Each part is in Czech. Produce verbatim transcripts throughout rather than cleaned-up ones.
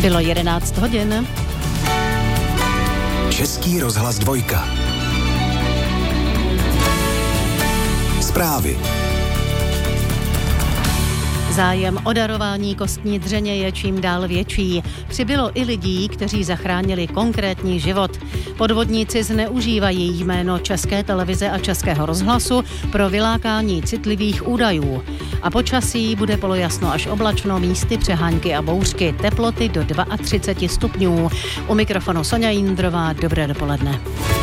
Bylo jedenáct hodin. Český rozhlas dvojka. Zprávy. Zájem o darování kostní dřeně je čím dál větší. Přibylo i lidí, kteří zachránili konkrétní život. Podvodníci zneužívají jméno České televize a Českého rozhlasu pro vylákání citlivých údajů. A počasí bude polojasno až oblačno, místy přehánky a bouřky, teploty do třicet dva stupňů. U mikrofonu Sonja Jindrová, dobré dopoledne.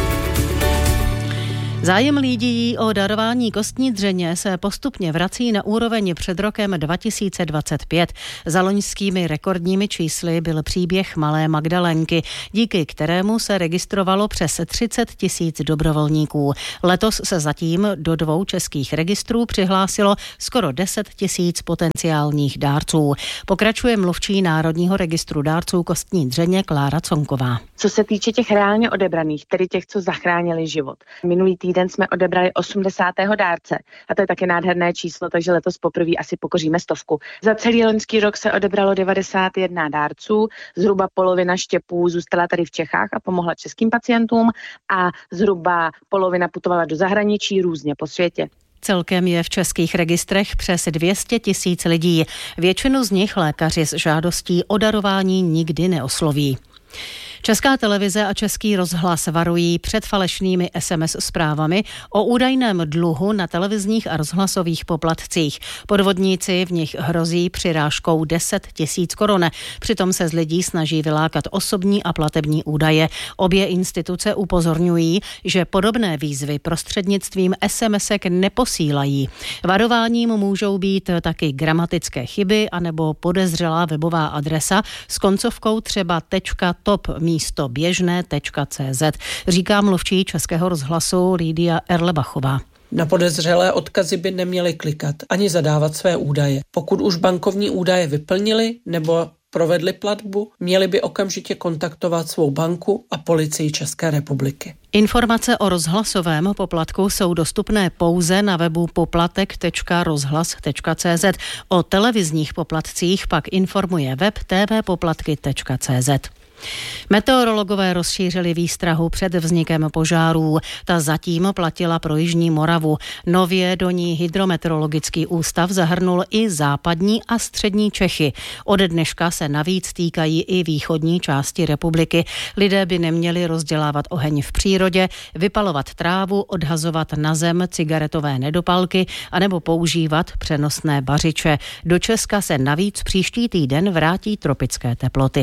Zájem lidí o darování kostní dřeně se postupně vrací na úroveň před rokem dva tisíce dvacet pět. Za loňskými rekordními čísly byl příběh malé Magdalenky, díky kterému se registrovalo přes třicet tisíc dobrovolníků. Letos se zatím do dvou českých registrů přihlásilo skoro deset tisíc potenciálních dárců. Pokračuje mluvčí Národního registru dárců kostní dřeně Klára Conková. Co se týče těch reálně odebraných, tedy těch, co zachránili život. Minulý týden jsme odebrali osmdesátého dárce a to je taky nádherné číslo, takže letos poprvé asi pokoříme stovku. Za celý loňský rok se odebralo devadesát jedna dárců, zhruba polovina štěpů zůstala tady v Čechách a pomohla českým pacientům a zhruba polovina putovala do zahraničí různě po světě. Celkem je v českých registrech přes dvě stě tisíc lidí. Většinu z nich lékaři s žádostí o darování nikdy neosloví. Česká televize a Český rozhlas varují před falešnými es em es zprávami o údajném dluhu na televizních a rozhlasových poplatcích. Podvodníci v nich hrozí přirážkou deset tisíc korun. Přitom se z lidí snaží vylákat osobní a platební údaje. Obě instituce upozorňují, že podobné výzvy prostřednictvím es em esek neposílají. Varováním můžou být taky gramatické chyby anebo podezřelá webová adresa s koncovkou třeba .top místo běžné tečka cé zet, říká mluvčí Českého rozhlasu Lídia Erlebachová. Na podezřelé odkazy by neměli klikat ani zadávat své údaje. Pokud už bankovní údaje vyplnili nebo provedli platbu, měli by okamžitě kontaktovat svou banku a policii České republiky. Informace o rozhlasovém poplatku jsou dostupné pouze na webu poplatek tečka rozhlas tečka cé zet. O televizních poplatcích pak informuje web té vé poplatky tečka cé zet. Meteorologové rozšířili výstrahu před vznikem požárů. Ta zatím platila pro jižní Moravu. Nově do ní hydrometeorologický ústav zahrnul i západní a střední Čechy. Od dneška se navíc týkají i východní části republiky. Lidé by neměli rozdělávat oheň v přírodě, vypalovat trávu, odhazovat na zem cigaretové nedopalky anebo používat přenosné bařiče. Do Česka se navíc příští týden vrátí tropické teploty.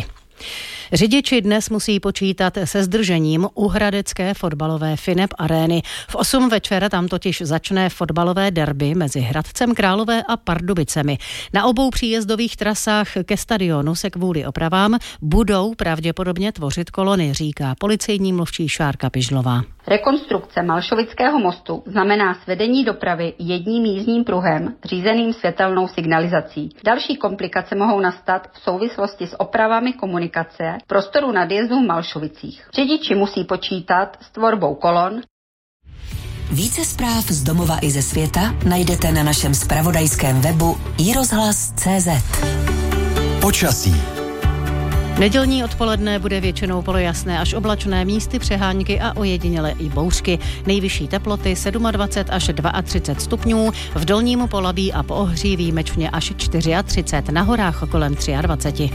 Řidiči dnes musí počítat se zdržením u hradecké fotbalové Finep arény. V osm večer tam totiž začne fotbalové derby mezi Hradcem Králové a Pardubicemi. Na obou příjezdových trasách ke stadionu se kvůli opravám budou pravděpodobně tvořit kolony, říká policejní mluvčí Šárka Pižlová. Rekonstrukce Malšovického mostu znamená svedení dopravy jedním jízdním pruhem řízeným světelnou signalizací. Další komplikace mohou nastat v souvislosti s opravami komunikace prostoru nadjezdu v Malšovicích. Řidiči musí počítat s tvorbou kolon. Více zpráv z domova i ze světa najdete na našem zpravodajském webu i rozhlas tečka cé zet. Počasí. Nedělní odpoledne bude většinou polojasné až oblačné, místy přehánky a ojediněle i bouřky. Nejvyšší teploty dvacet sedm až třicet dva stupňů, v Dolním Polabí a Poohří výjimečně až třicet čtyři, na horách kolem dvacet tři.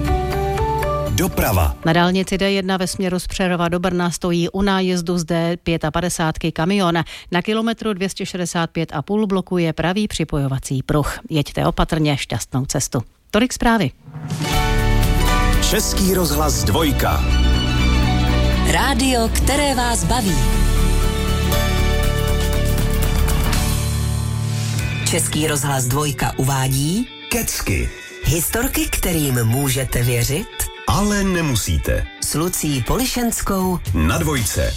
Doprava. Na dálnici dé jedna ve směru z Přerova do Brna stojí u nájezdu z dé padesát pět kamion. Na kilometru dvě stě šedesát pět a půl blokuje pravý připojovací pruh. Jeďte opatrně, šťastnou cestu. Tolik zprávy. Český rozhlas dvojka. Rádio, které vás baví. Český rozhlas dvojka uvádí Kecky. Historky, kterým můžete věřit, ale nemusíte. S Lucí Polišenskou na dvojce.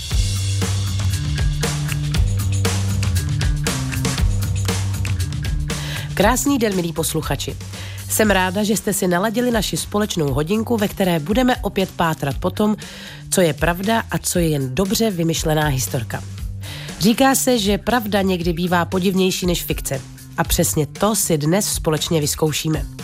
Krásný den, milí posluchači. Jsem ráda, že jste si naladili naši společnou hodinku, ve které budeme opět pátrat po tom, co je pravda a co je jen dobře vymyšlená historka. Říká se, že pravda někdy bývá podivnější než fikce. A přesně to si dnes společně vyzkoušíme.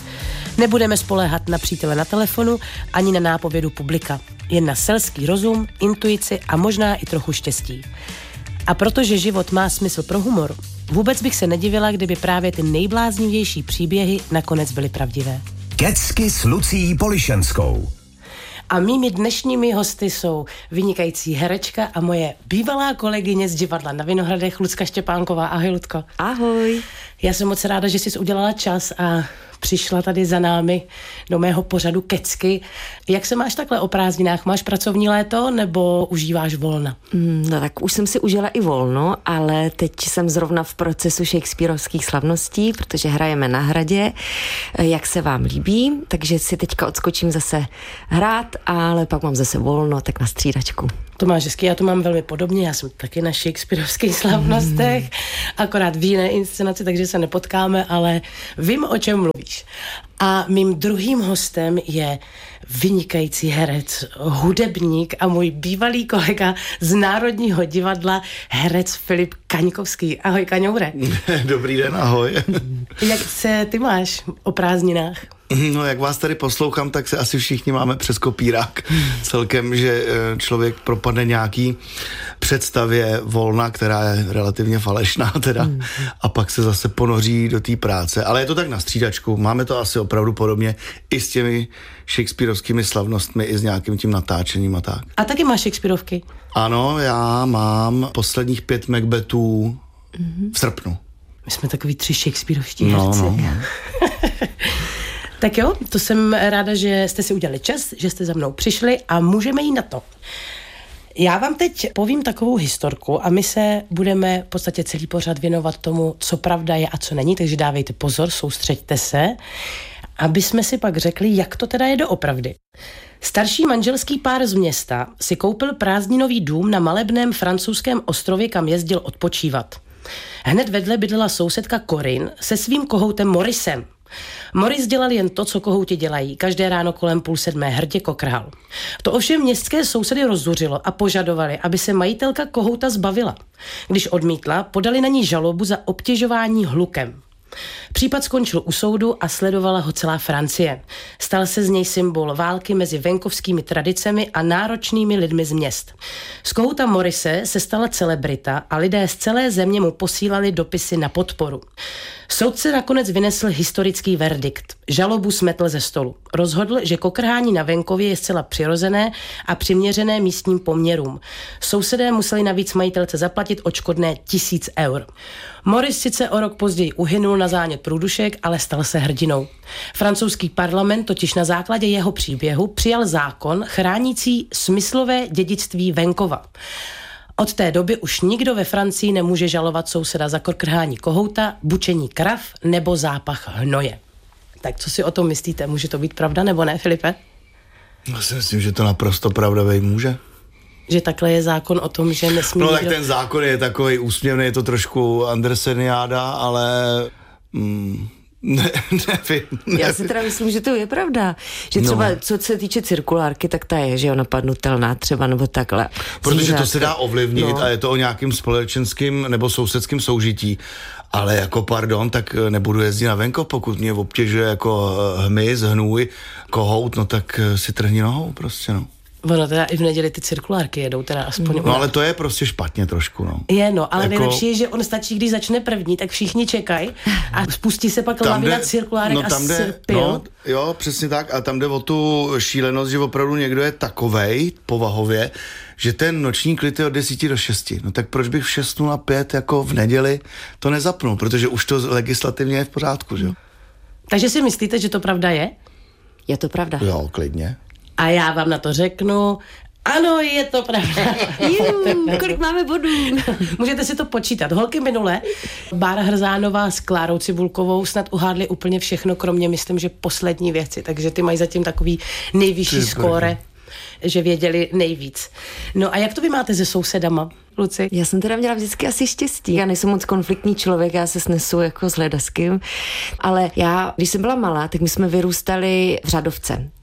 Nebudeme spoléhat na přítele na telefonu ani na nápovědu publika. Jen na selský rozum, intuici a možná i trochu štěstí. A protože život má smysl pro humor, vůbec bych se nedivila, kdyby právě ty nejbláznivější příběhy nakonec byly pravdivé. Kecky s Lucií Polišenskou. A mými dnešními hosty jsou vynikající herečka a moje bývalá kolegyně z divadla na Vinohradech, Lucka Štěpánková. Ahoj, Lucko. Ahoj. Já jsem moc ráda, že jsi udělala čas a přišla tady za námi do mého pořadu Kecky. Jak se máš takhle o prázdninách? Máš pracovní léto nebo užíváš volna? No tak už jsem si užila i volno, ale teď jsem zrovna v procesu shakespearovských slavností, protože hrajeme na Hradě, jak se vám líbí, takže si teďka odskočím zase hrát, ale pak mám zase volno, tak na střídačku. To máš hezky, já to mám velmi podobně, já jsem taky na shakespearovských slavnostech, mm. akorát v jiné inscenaci, takže se nepotkáme, ale vím, o čem mluvíš. A mým druhým hostem je vynikající herec, hudebník a můj bývalý kolega z Národního divadla, herec Filip Kaňkovský. Ahoj, Kaňoure. Dobrý den, ahoj. Jak se ty máš o prázdninách? No, jak vás tady poslouchám, tak se asi všichni máme přes kopírák celkem, že člověk propadne nějaký představě volna, která je relativně falešná teda, mm. a pak se zase ponoří do té práce. Ale je to tak na střídačku, máme to asi opravdu podobně i s těmi shakespearovskými slavnostmi, i s nějakým tím natáčením a tak. A taky máš shakespearovky? Ano, já mám posledních pět Macbethů mm. v srpnu. My jsme takový tři shakespearovští herci. No, no. Tak jo, to jsem ráda, že jste si udělali čas, že jste za mnou přišli a můžeme jít na to. Já vám teď povím takovou historku a my se budeme v podstatě celý pořad věnovat tomu, co pravda je a co není, takže dávejte pozor, soustřeďte se, aby jsme si pak řekli, jak to teda je doopravdy. Starší manželský pár z města si koupil prázdninový dům na malebném francouzském ostrově, kam jezdil odpočívat. Hned vedle bydlela sousedka Corinne se svým kohoutem Morrisem. Morris dělal jen to, co kohouti dělají. Každé ráno kolem půl sedmé hrdě kokrhal. To ovšem městské sousedy rozzuřilo a požadovali, aby se majitelka kohouta zbavila. Když odmítla, podali na ní žalobu za obtěžování hlukem. Případ skončil u soudu a sledovala ho celá Francie. Stal se z něj symbol války mezi venkovskými tradicemi a náročnými lidmi z měst. Z kohouta Morrise se stala celebrita a lidé z celé země mu posílali dopisy na podporu. Soudce nakonec vynesl historický verdikt. Žalobu smetl ze stolu. Rozhodl, že kokrhání na venkově je zcela přirozené a přiměřené místním poměrům. Sousedé museli navíc majitelce zaplatit odškodné tisíc eur. Morris sice o rok později uhynul na zánět průdušek, ale stal se hrdinou. Francouzský parlament totiž na základě jeho příběhu přijal zákon chránící smyslové dědictví venkova. Od té doby už nikdo ve Francii nemůže žalovat souseda za kokrhání kohouta, bučení krav nebo zápach hnoje. Tak co si o tom myslíte? Může to být pravda nebo ne, Filipe? Já si myslím, že to naprosto pravda být může. Že takhle je zákon o tom, že nesmí... No nikdo... tak ten zákon je takovej úsměvný, je to trošku Anderseniáda, ale... Mm, ne, nevím, nevím. Já si teda myslím, že to je pravda. Že třeba, no. co se týče cirkulárky, tak ta je, že je napadnutelná třeba, nebo takhle. Protože Zvířátka. to se dá ovlivnit no. a je to o nějakým společenským nebo sousedským soužití. Ale jako pardon, tak nebudu jezdit na venkov, pokud mě obtěžuje jako hmyz, hnůj, kohout, no tak si trhni nohou prostě, no. Ono teda i v neděli ty cirkulárky jedou teda aspoň... No ale to je prostě špatně trošku, no. Je, no, ale jako... nejlepší je, že on stačí, když začne první, tak všichni čekají a spustí se pak lavina cirkulárek no, a tam jde, pil. No, jo, přesně tak. A tam jde o tu šílenost, že opravdu někdo je takovej povahově, že ten noční klid je od desíti do šesti. No tak proč bych v šest nula pět jako v neděli to nezapnul, protože už to legislativně je v pořádku, že jo. Takže si myslíte, že to pravda je? Je to pravda. Jo, klidně. A já vám na to řeknu, ano, je to pravda. Jú, kolik máme bodů? Můžete si to počítat. Holky minule, Bára Hrzánová s Klárou Cibulkovou snad uhádly úplně všechno, kromě, myslím, že poslední věci. Takže ty mají zatím takový nejvyšší skóre, že věděli nejvíc. No a jak to vy máte se sousedama, Luci? Já jsem teda měla vždycky asi štěstí. Já nejsem moc konfliktní člověk, já se snesu jako s hledaským. Ale já, když jsem byla malá, tak my jsme vyrůstali v Řadovce.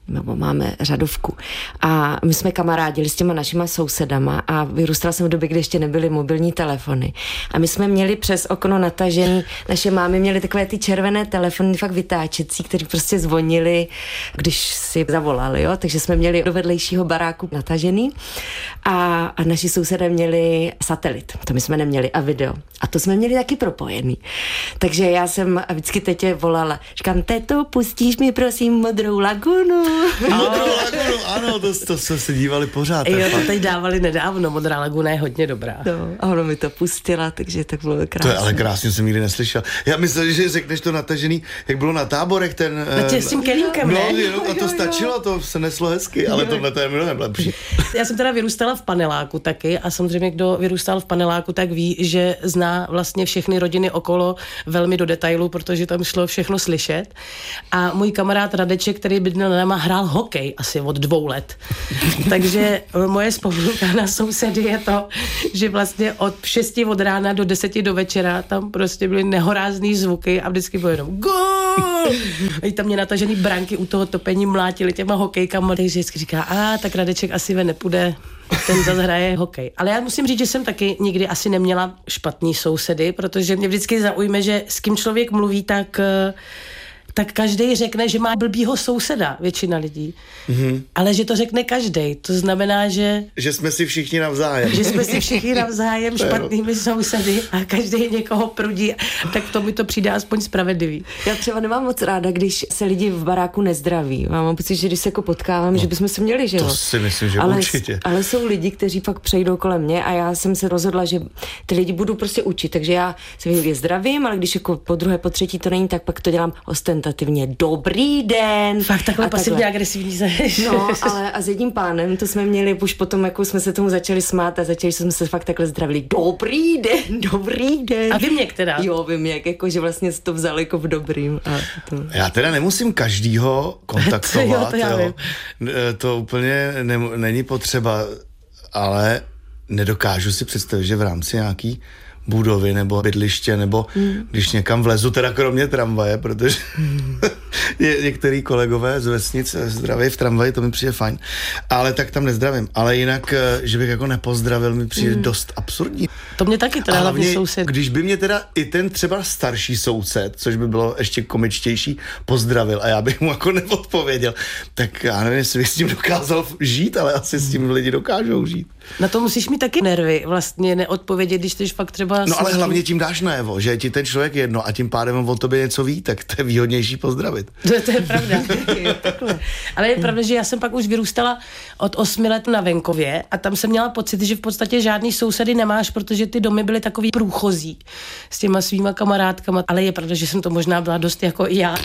nebo máme řadovku. A my jsme kamarádili s těma našima sousedama a vyrůstala jsem v době, kdy ještě nebyly mobilní telefony. A my jsme měli přes okno natažený, naše mámy měly takové ty červené telefony, fakt vytáčecí, které prostě zvonily, když si zavolali, jo. Takže jsme měli do vedlejšího baráku natažený a, a naši sousedé měli satelit. To my jsme neměli a video. A to jsme měli taky propojený. Takže já jsem vždycky tetě volala. Říkám, teto, pustíš mi prosím Modrou lagunu? Modrou lagunu, ano, to, to jsme se dívali pořád. Jo, to teď dávali nedávno, Modrá laguna je hodně dobrá. No, a ono mi to pustila, takže tak bylo krásné. To je ale krásně, jsem nikdy neslyšel. Já myslím, že řekneš to natažený, jak bylo na Táborech ten... Na tě s tím kelímkem, no, ne? No, a to jo, stačilo, jo. To se neslo hezky, ale tohle to je mnohem lepší. Já jsem teda vyrůstala v paneláku taky a samozřejmě, kdo vyrůstal v paneláku, tak ví, že zná vlastně všechny rodiny okolo velmi do detailu, protože tam šlo všechno slyšet. A můj kamarád Radeček, který bydlel na náma, hrál hokej asi od dvou let. Takže moje vzpomínka na sousedy je to, že vlastně od šesti od rána do deseti do večera tam prostě byly nehorázný zvuky a vždycky bylo jenom gól! A tam mě natažený branky u toho topení mlátili těma hokejkama, takže vždycky říká, a tak Radeček asi ve nepůjde, ten zase hraje hokej. Ale já musím říct, že jsem taky nikdy asi neměla špatný sousedy, protože mě vždycky zaujme, že s kým člověk mluví, tak tak každý řekne, že má blbýho souseda, většina lidí. Mm-hmm. Ale že to řekne každý. To znamená, že... Že jsme si všichni navzájem. Že jsme si všichni navzájem špatnými sousedy a každý někoho prudí. Tak to mi to přijde aspoň spravedlivý. Já třeba nemám moc ráda, když se lidi v baráku nezdraví. Mám pocit, že když se jako potkávám, no, že bychom se měli, že jo. To si myslím, že ale, určitě. Ale jsou lidi, kteří pak přejdou kolem mě a já jsem se rozhodla, že ty lidi budu prostě učit. Takže já se je zdravím, ale když jako po druhé, po třetí to není, tak pak to dělám ostentativně. Dobrý den. Fakt takhle pasivně agresivní seš. No, ale a s jedním pánem, to jsme měli, už potom jako jsme se tomu začali smát a začali jsme se fakt takhle zdravili. Dobrý den, dobrý den. A vy mě teda? Jo, vy mě, jako, že vlastně to vzali jako v dobrým. A to... Já teda nemusím každýho kontaktovat, to, jo, to, jo. To úplně ne, není potřeba, ale nedokážu si představit, že v rámci nějaký budovy nebo bydliště, nebo hmm. když někam vlezu, teda kromě tramvaje, protože hmm. některý kolegové z vesnic zdraví v tramvaji, to mi přijde fajn, ale tak tam nezdravím. Ale jinak, že bych jako nepozdravil, mi přijde hmm. dost absurdní. To mě taky teda hlavně soused. Když by mě teda i ten třeba starší soused, což by bylo ještě komičtější, pozdravil a já bych mu jako neodpověděl, tak já nevím, jestli bych s tím dokázal žít, ale asi s tím lidi dokážou žít. Na to musíš mít taky nervy, vlastně neodpovědět, když jsi fakt třeba... No ale hlavně tím dáš najevo, že je ti ten člověk jedno a tím pádem on o tobě něco ví, tak to je výhodnější pozdravit. To, to je pravda. Ale je pravda, že já jsem pak už vyrůstala od osmi let na venkově a tam jsem měla pocit, že v podstatě žádný sousedy nemáš, protože ty domy byly takový průchozí s těma svýma kamarádkama, ale je pravda, že jsem to možná byla dost jako i já.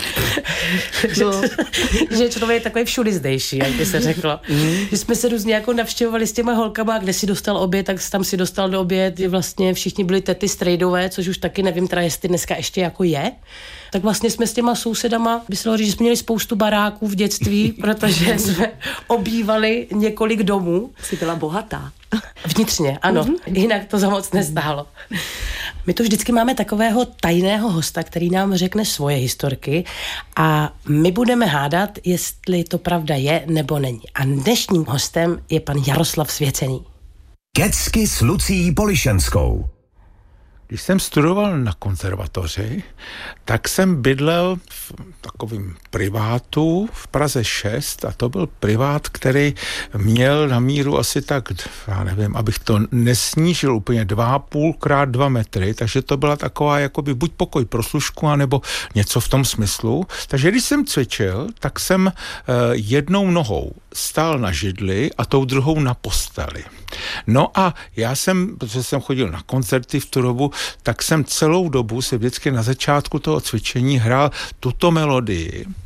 No. Že člověk je takový všudyzdejší, jak by se řeklo. Mm. Že jsme se různě jako navštěvovali s těma holkama, kde si dostal oběd, tak tam si dostal do oběd, vlastně všichni byli tety strejdové, což už taky nevím, teda jestli dneska ještě jako je. Tak vlastně jsme s těma sousedama, by se dalo říct, že jsme měli spoustu baráků v dětství, protože jsme obývali několik domů. Jsi byla bohatá. Vnitřně, ano. Mm-hmm. Jinak to za moc nestálo. My tu vždycky máme takového tajného hosta, který nám řekne svoje historky a my budeme hádat, jestli to pravda je nebo není. A dnešním hostem je pan Jaroslav Svěcený. Kecky s Lucí Polišenskou. Když jsem studoval na konzervatoři, tak jsem bydlel v takovém privátu v Praze šest a to byl privát, který měl na míru asi tak, já nevím, abych to nesnížil úplně dva a půl krát dva metry, takže to byla taková jakoby buď pokoj pro služku, anebo něco v tom smyslu. Takže když jsem cvičil, tak jsem uh, jednou nohou stál na židli a tou druhou na posteli. No a já jsem, protože jsem chodil na koncerty v tu dobu, tak jsem celou dobu si vždycky na začátku toho cvičení hrál tuto melodii.